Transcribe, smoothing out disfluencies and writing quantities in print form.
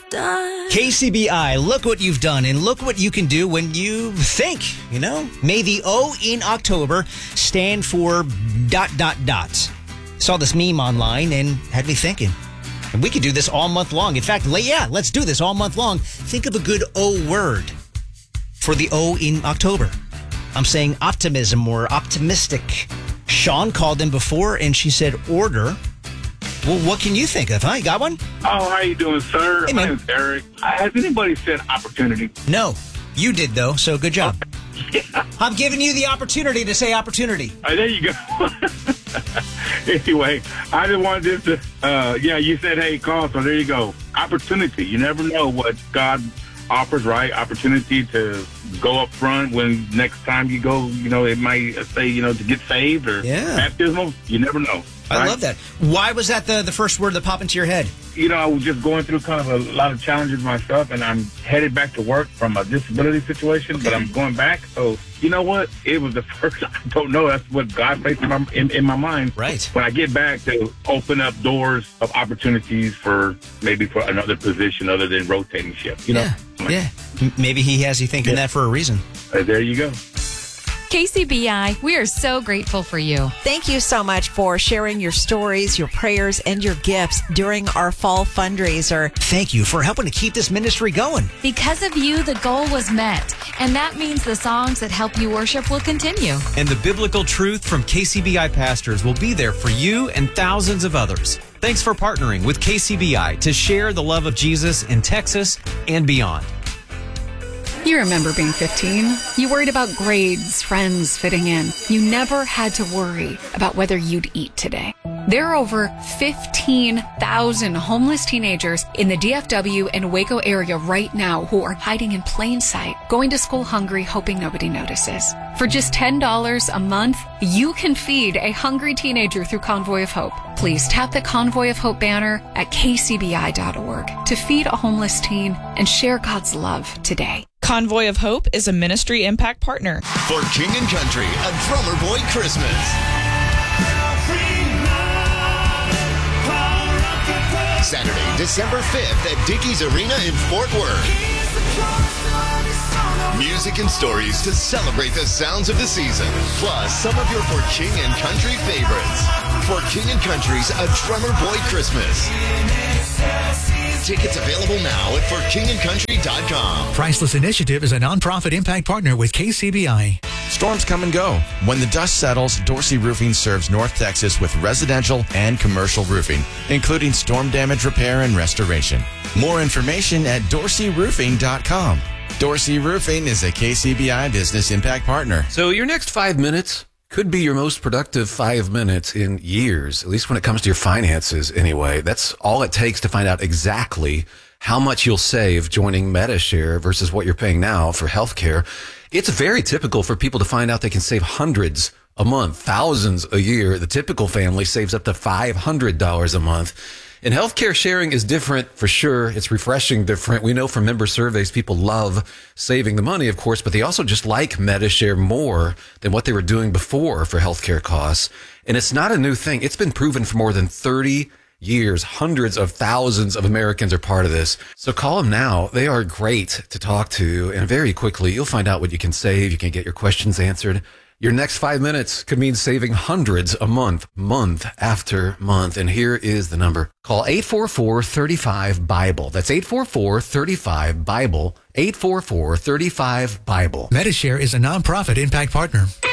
KCBI, look what you've done and look what you can do when you think, May the O in October stand for ... Saw this meme online and had me thinking. And we could do this all month long. In fact, let's do this all month long. Think of a good O word for the O in October. I'm saying optimism or optimistic. Sean called in before and she said order. Well, what can you think of, huh? You got one? Oh, how you doing, sir? Hey, my man. name's Eric. Has anybody said opportunity? No, you did though, so good job. Yeah. I'm giving you the opportunity to say opportunity. There you go. Anyway, I just wanted this to, you said, hey, call, so there you go. Opportunity. You never know what God offers, right? Opportunity to go up front when next time you go, it might say, to get saved or baptismal. You never know. I love that. Why was that the first word that popped into your head? I was just going through kind of a lot of challenges myself, and I'm headed back to work from a disability situation, but I'm going back. So, you know what? It was the first, I don't know. That's what God placed in my mind. Right. When I get back to open up doors of opportunities for another position other than rotating shift, Yeah. Maybe he has you thinking that for a reason. There you go. KCBI, we are so grateful for you. Thank you so much for sharing your stories, your prayers, and your gifts during our fall fundraiser. Thank you for helping to keep this ministry going. Because of you, the goal was met. And that means the songs that help you worship will continue. And the biblical truth from KCBI pastors will be there for you and thousands of others. Thanks for partnering with KCBI to share the love of Jesus in Texas and beyond. You remember being 15? You worried about grades, friends, fitting in. You never had to worry about whether you'd eat today. There are over 15,000 homeless teenagers in the DFW and Waco area right now who are hiding in plain sight, going to school hungry, hoping nobody notices. For just $10 a month, you can feed a hungry teenager through Convoy of Hope. Please tap the Convoy of Hope banner at kcbi.org to feed a homeless teen and share God's love today. Convoy of Hope is a ministry impact partner. For King and Country, a Drummer Boy Christmas. Saturday, December 5th at Dickies Arena in Fort Worth. Music and stories to celebrate the sounds of the season, plus some of your For King and Country favorites. For King and Country's A Drummer Boy Christmas. Tickets available now at forkingandcountry.com. Priceless Initiative is a nonprofit impact partner with KCBI. Storms come and go. When the dust settles, Dorsey Roofing serves North Texas with residential and commercial roofing, including storm damage repair and restoration. More information at dorseyroofing.com. Dorsey Roofing is a KCBI business impact partner. So your next 5 minutes could be your most productive 5 minutes in years, at least when it comes to your finances anyway. That's all it takes to find out exactly how much you'll save joining MediShare versus what you're paying now for healthcare. It's very typical for people to find out they can save hundreds a month, thousands a year. The typical family saves up to $500 a month. And healthcare sharing is different for sure. It's refreshing different. We know from member surveys, people love saving the money, of course, but they also just like MediShare more than what they were doing before for healthcare costs. And it's not a new thing. It's been proven for more than 30 years. Hundreds of thousands of Americans are part of this. So call them now. They are great to talk to. And very quickly, you'll find out what you can save. You can get your questions answered. Your next 5 minutes could mean saving hundreds a month, month after month. And here is the number. Call 844-35-BIBLE. That's 844-35-BIBLE. 844-35-BIBLE. MediShare is a nonprofit impact partner.